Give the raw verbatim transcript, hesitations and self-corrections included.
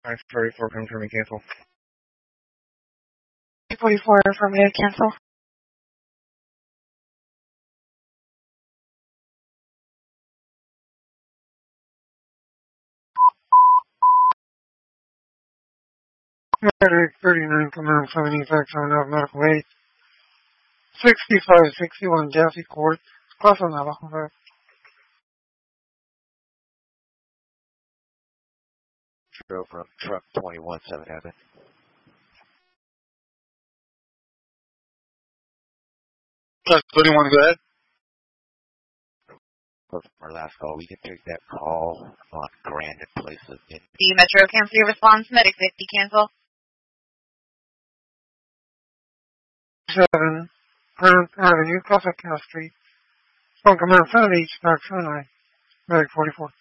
nine thirty-four, confirming cancel. forty-four, affirmative, cancel. Frederick thirty-nine, command seventy, facts on out medical aid. sixty-five sixty-one, Jesse Court, Plaza Navajo. Drove from truck twenty-one seven Evan. Truck thirty-one, go ahead. From our last call, we can take that call on Grand in place of in. The Metro cancel your response, medic fifty, cancel. seven, Grant Avenue, Casa Street. Phone command seventy, Spark seven nine, medic forty-four.